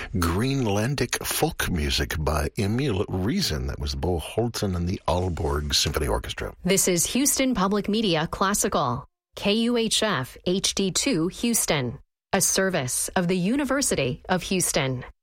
Greenlandic folk music by Emil Riesen. That was Bo Holten and the Aalborg Symphony Orchestra. This is Houston Public Media Classical, KUHF HD2 Houston, a service of the University of Houston.